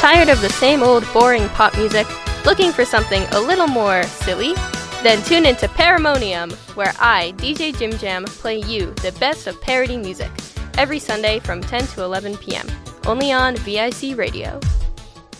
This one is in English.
Tired of the same old boring pop music? Looking for something a little more silly? Then tune into Paramonium, where I, DJ Jim Jam, play you the best of parody music every Sunday from 10 to 11 p.m. Only on VIC Radio.